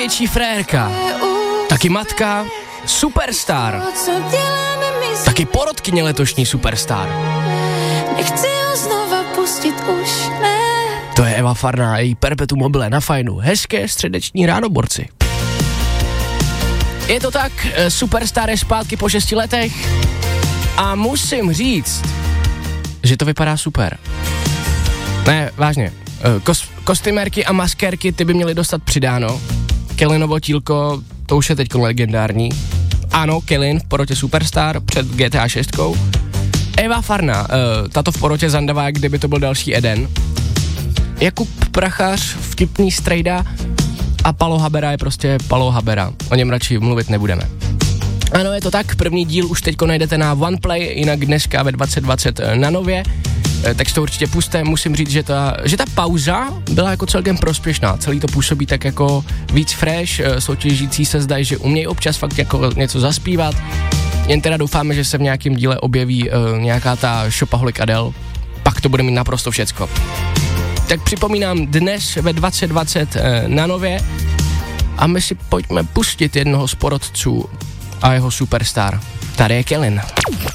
největší frérka, taky matka, superstar, taky porodkyně letošní superstar. Nechci ho znova pustit už, ne. To je Eva Farná a její perpetuum mobile na Fajnu. Hezké středeční ráno, borci. Je to tak, superstar je zpátky po 6 letech a musím říct, že to vypadá super. Ne, vážně. Kostymérky a maskérky, ty by měly dostat přidáno. Kellinovo tílko, to už je teď legendární. Ano, Kellin v porotě superstar před GTA 6. Eva Farná, tato v porotě zandavá, kdyby to byl další Eden. Jakub Prachař, vtipný strejda a Palo Habera je prostě Palo Habera. O něm radši mluvit nebudeme. Ano, je to tak, první díl už teďko najdete na OnePlay, jinak dneska ve 2020 na Nově. Tak si to určitě puste, musím říct, že ta pauza byla jako celkem prospěšná, celý to působí tak jako víc fresh, soutěžící se zdají, že umějí občas fakt jako něco zaspívat, jen teda doufáme, že se v nějakém díle objeví nějaká ta Shopaholic Adele, pak to bude mít naprosto všecko. Tak připomínám, dnes ve 2020 na Nově a my si pojďme pustit jednoho z porodců a jeho superstar. Tady je Kellin.